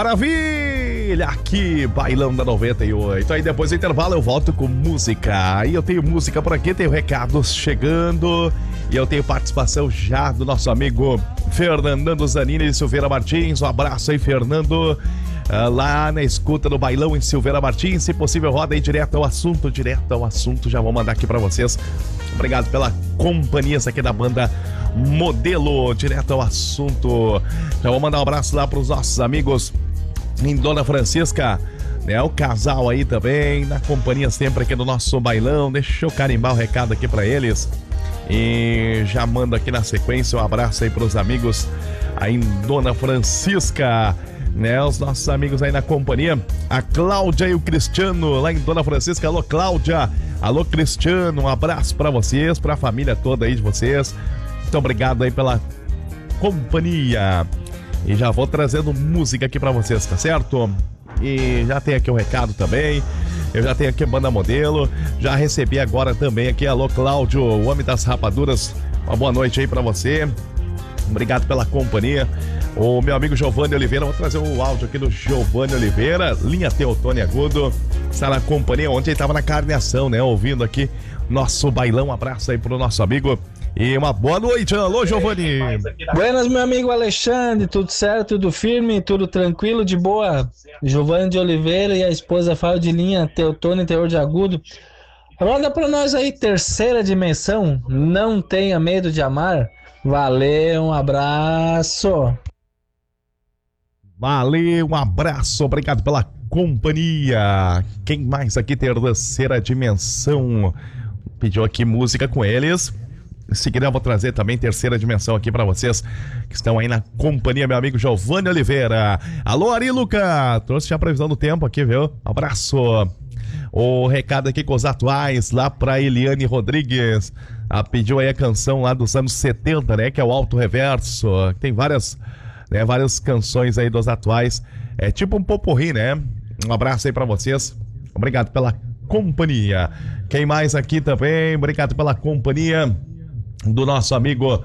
Maravilha! Aqui, Bailão da 98. Aí depois do intervalo eu volto com música. Aí eu tenho música por aqui, tenho recados chegando. E eu tenho participação já do nosso amigo Fernando Zanini e Silveira Martins. Um abraço aí, Fernando. Lá na escuta do Bailão em Silveira Martins. Se possível, roda aí direto ao assunto. Já vou mandar aqui pra vocês. Obrigado pela companhia aqui da banda Modelo, direto ao assunto. Já vou mandar um abraço lá pros nossos amigos em Dona Francisca, né? O casal aí também, na companhia sempre aqui do nosso Bailão. Deixa eu carimbar o recado aqui pra eles. E já mando aqui na sequência um abraço aí pros amigos aí em Dona Francisca, né? Os nossos amigos aí na companhia, a Cláudia e o Cristiano lá em Dona Francisca. Alô, Cláudia, alô, Cristiano, um abraço pra vocês, pra família toda aí de vocês. Muito obrigado aí pela companhia. E já vou trazendo música aqui pra vocês, tá certo? E já tem aqui o recado também. Eu já tenho aqui a banda Modelo. Já recebi agora também aqui, alô, Cláudio, o homem das rapaduras. Uma boa noite aí pra você. Obrigado pela companhia. O meu amigo Giovanni Oliveira, vou trazer o áudio aqui do Giovanni Oliveira, linha Teotônio Agudo, está na companhia. Ontem ele estava na carneação, né, ouvindo aqui nosso bailão. Um abraço aí pro nosso amigo e uma boa noite. Alô, Giovanni. Buenas, meu amigo Alexandre, tudo certo, tudo firme, tudo tranquilo, de boa. Giovanni de Oliveira e a esposa Fábio de linha Teotônio Interior de Agudo. Roda pra nós aí, Terceira Dimensão, Não Tenha Medo de Amar. Valeu, um abraço. Valeu, um abraço, obrigado pela companhia. Quem mais aqui tem Terceira Dimensão? Pediu aqui música com eles. Em seguida eu vou trazer também Terceira Dimensão aqui pra vocês que estão aí na companhia, meu amigo Giovanni Oliveira. Alô, Ari Luca, trouxe já a previsão do tempo aqui, viu? Abraço. O recado aqui com os atuais lá pra Eliane Rodrigues. Pediu aí a canção lá dos anos 70, né? Que é o Alto Reverso. Tem várias canções aí dos atuais. É tipo um poporri, né? Um abraço aí pra vocês. Obrigado pela companhia. Quem mais aqui também? Obrigado pela companhia do nosso amigo